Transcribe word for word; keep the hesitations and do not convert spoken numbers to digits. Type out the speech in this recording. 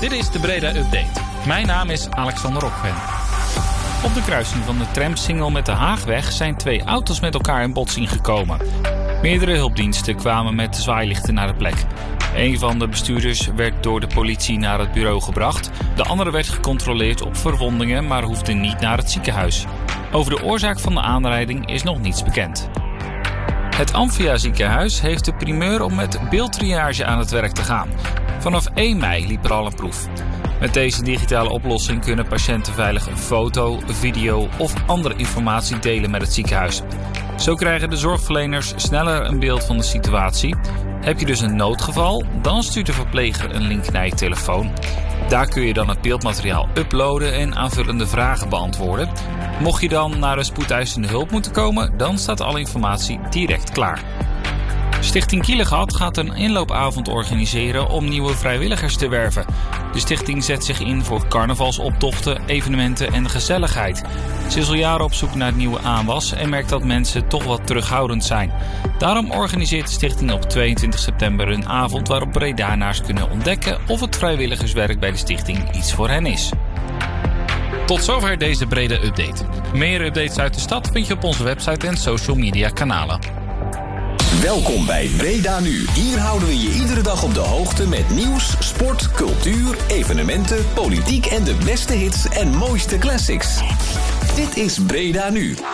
Dit is de Breda Update. Mijn naam is Alexander Rokven. Op de kruising van de tramsingel met de Haagweg zijn twee auto's met elkaar in botsing gekomen. Meerdere hulpdiensten kwamen met zwaailichten naar de plek. Een van de bestuurders werd door de politie naar het bureau gebracht. De andere werd gecontroleerd op verwondingen, maar hoefde niet naar het ziekenhuis. Over de oorzaak van de aanrijding is nog niets bekend. Het Amphia ziekenhuis heeft de primeur om met beeldtriage aan het werk te gaan. Vanaf één mei liep er al een proef. Met deze digitale oplossing kunnen patiënten veilig een foto, video of andere informatie delen met het ziekenhuis. Zo krijgen de zorgverleners sneller een beeld van de situatie. Heb je dus een noodgeval, dan stuurt de verpleger een link naar je telefoon. Daar kun je dan het beeldmateriaal uploaden en aanvullende vragen beantwoorden. Mocht je dan naar een spoedeisende hulp moeten komen, dan staat alle informatie direct klaar. Stichting Kielegat gaat een inloopavond organiseren om nieuwe vrijwilligers te werven. De stichting zet zich in voor carnavalsoptochten, evenementen en gezelligheid. Ze is al jaren op zoek naar nieuwe aanwas en merkt dat mensen toch wat terughoudend zijn. Daarom organiseert de stichting op tweeëntwintig september een avond waarop Bredanaars kunnen ontdekken of het vrijwilligerswerk bij de stichting iets voor hen is. Tot zover deze Breda Update. Meer updates uit de stad vind je op onze website en social media kanalen. Welkom bij Breda Nu. Hier houden we je iedere dag op de hoogte met nieuws, sport, cultuur, evenementen, politiek en de beste hits en mooiste classics. Dit is Breda Nu.